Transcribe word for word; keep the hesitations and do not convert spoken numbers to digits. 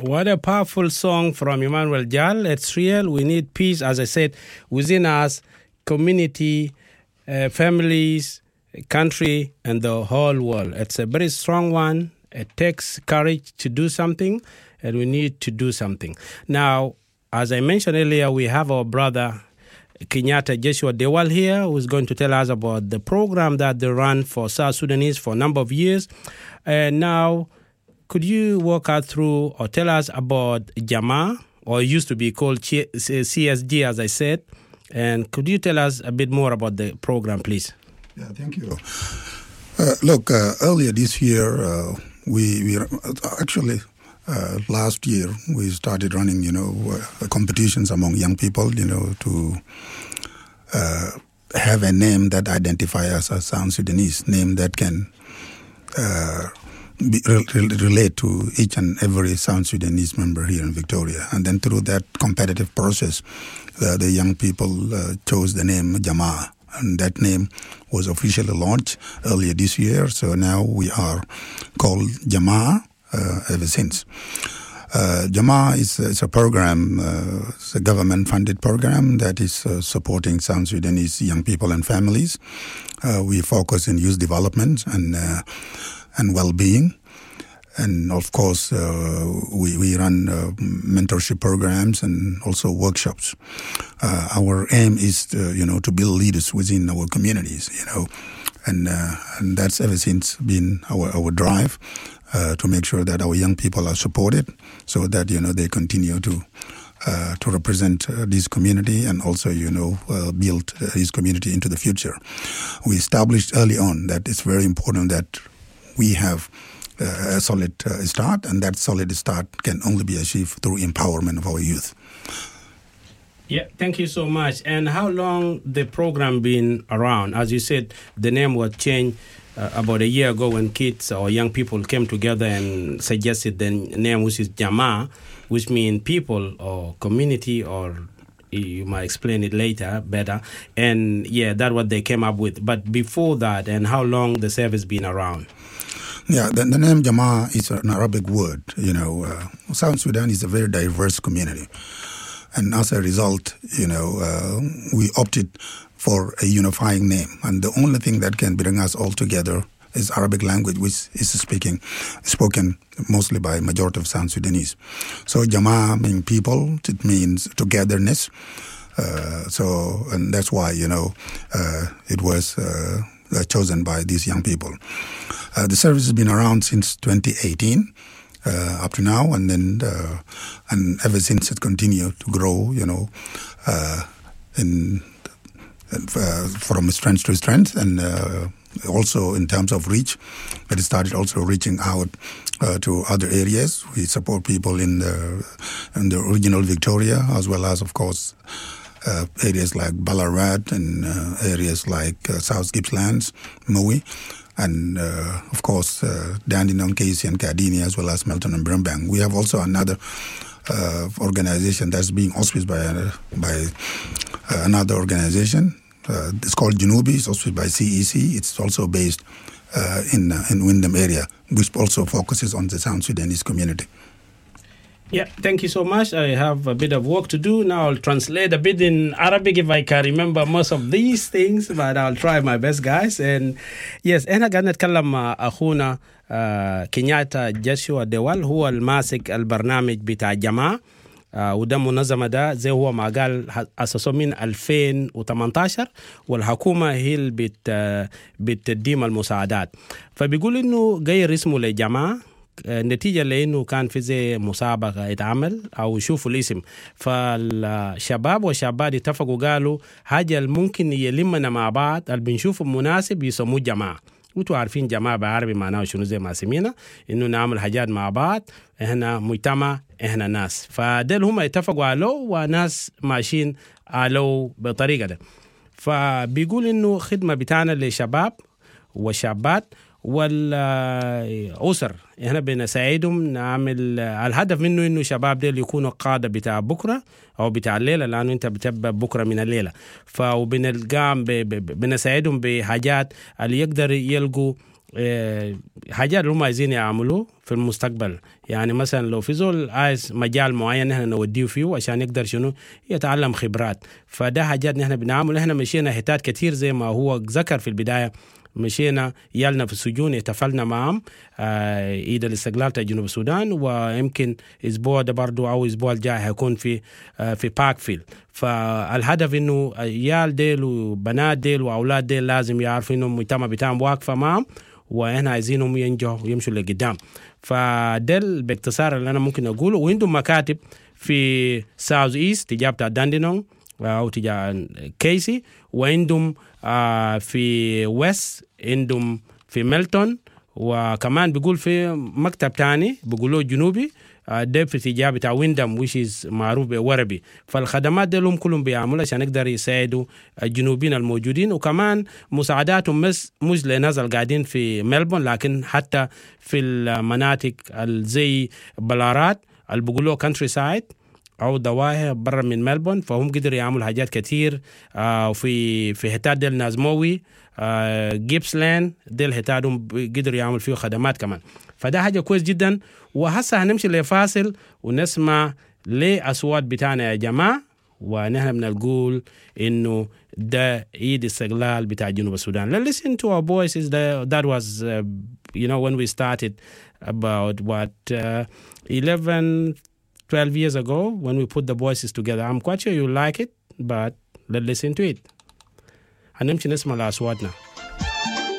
What a powerful song from Emmanuel Jal. It's real. We need peace, as I said, within us, community, uh, families, country, and the whole world. It's a very strong one. It takes courage to do something, and we need to do something. Now, as I mentioned earlier, we have our brother Kenyatta Joshua Dewal here, who's going to tell us about the program that they run for South Sudanese for a number of years. And now, could you walk us through or tell us about Jamaa, or it used to be called C S G, as I said, and could you tell us a bit more about the program, please? Yeah, thank you. Uh, look, uh, earlier this year, uh, we, we actually, uh, last year, we started running, you know, uh, competitions among young people, you know, to uh, have a name that identifies us as South Sudanese, name that can uh, Be, re, relate to each and every South Sudanese member here in Victoria. And then through that competitive process, uh, the young people uh, chose the name Jamaa. And that name was officially launched earlier this year. So now we are called Jamaa uh, ever since. Uh, Jamaa is, is a program, uh, it's a government-funded program that is uh, supporting South Sudanese young people and families. Uh, we focus on youth development and uh, and well-being. And of course, uh, we, we run uh, mentorship programs and also workshops. Uh, our aim is, to, you know, to build leaders within our communities, you know, and uh, and that's ever since been our, our drive uh, to make sure that our young people are supported so that, you know, they continue to uh, to represent uh, this community and also, you know, uh, build uh, this community into the future. We established early on that it's very important that we have uh, a solid uh, start, and that solid start can only be achieved through empowerment of our youth. Yeah, thank you so much. And how long the program been around? As you said, the name was changed uh, about a year ago when kids or young people came together and suggested the name, which is Jamaa, which means people or community, or you might explain it later better. And yeah, that's what they came up with. But before that, and how long the service been around? Yeah, the, the name Jamaa is an Arabic word. You know, uh, South Sudan is a very diverse community. And as a result, you know, uh, we opted for a unifying name. And the only thing that can bring us all together is Arabic language, which is speaking, spoken mostly by majority of South Sudanese. So Jamaa means people, it means togetherness. Uh, so, and that's why, you know, uh, it was uh, chosen by these young people. Uh, the service has been around since twenty eighteen. Uh, up to now, and then uh, and ever since it continued to grow, you know, uh, in uh, from strength to strength, and uh, also in terms of reach, it started also reaching out uh, to other areas. We support people in the in the original Victoria, as well as, of course, uh, areas like Ballarat and uh, areas like uh, South Gippsland, Maui. And, uh, of course, uh, Dandenong, Casey, and Cardini, as well as Melton and Brimbank. We have also another uh, organization that's being auspiced by, uh, by uh, another organization. Uh, it's called Junubi. It's auspiced by C E C. It's also based uh, in uh, in Windham area, which also focuses on the South Sudanese community. Yeah, thank you so much. I have a bit of work to do. Now I'll translate a bit in Arabic if I can remember most of these things, but I'll try my best, guys. And yes, أنا قاعد نتكلم مع أخونا كينياتا جوشوا ديوال، هو الماسك البرنامج بتاع جماعة، وده منظمة ده زي هو ما قال أسسوا من ألفين وثمانية عشر، والحكومة هي اللي بت بتقدم المساعدات. فبيقول إنه غير اسمه لجماعة نتيجة لأنه كان في زي مسابقة يتعمل أو يشوفوا الاسم، فالشباب والشابات اتفقوا قالوا حاجة ممكن يلمنا مع بعض اللي بنشوفه مناسب يسموه جماعة. وانتوا عارفين جماعة بعربي معناه شنو زي ما سمينا، إنه نعمل حاجات مع بعض، إحنا مجتمع، إحنا ناس. فدل هم اتفقوا عليه وناس ماشيين عليه بطريقة ده. فبيقول إنه خدمة بتاعنا للشباب والشابات والأسر، احنا بنساعدهم نعمل الهدف منه انه شباب ديل يكونوا قادة بتاع بكرة او بتاع الليلة، لانه انت بتبقى بكرة من الليلة. فبنلقاهم بنساعدهم بحاجات اللي يقدر يلقوا حاجات اللي هم عايزين يعملوا في المستقبل. يعني مثلا لو في زول عايز مجال معين نحن نوديه فيه عشان يقدر شنو يتعلم خبرات، فده حاجات نحن بنعمل. نحن مشينا حتات كتير زي ما هو ذكر في البداية، مشينا يالنا في السجون اتفلنا معهم آه عيد الاستقلال تاع جنوب السودان، ويمكن اسبوع ده برضو او اسبوع الجاي هيكون في آه في باركفيل. فالهدف انه عيال ديل وبنات ديل واولاد ديل لازم يعرفوا انه المجتمع بتاعهم واقفه معهم، واحنا عايزينهم ينجحوا ويمشوا لقدام. فدل باختصار اللي انا ممكن اقوله. وعندهم مكاتب في ساوث ايست تجاه بتاع داندينونغ او تجاه كيسي، وعندهم آه في ويست، عندهم في ميلتون، وكمان بيقول في مكتب تاني بيقولوا جنوبي آه ده في تجاه بتاع ويندم ويش معروف بوربي. فالخدمات دي لهم كلهم بيعملوا عشان يقدروا يساعدوا الجنوبيين الموجودين، وكمان مساعداتهم مش مش لناس قاعدين في ملبون، لكن حتى في المناطق زي بلارات اللي بيقولوا كانتري سايد أو ضواحي برا من ملبون، فهم قدروا يعملوا حاجات كتير. آه في في حتات ديل نازموي آه جيبسلاند ديل حتاتهم قدروا يعملوا فيه خدمات كمان. فده حاجة كويس جدا. وهسه هنمشي لفاصل ونسمع لأصوات بتاعنا يا جماعة، ونحن بنقول إنه ده عيد استقلال بتاع جنوب السودان. Let's listen to our voices. That, that was uh, you know when we started about what uh, eleven twelve years ago when we put the voices together. I'm quite sure you like it, but let's listen to it. هنمشي نسمع لأصواتنا.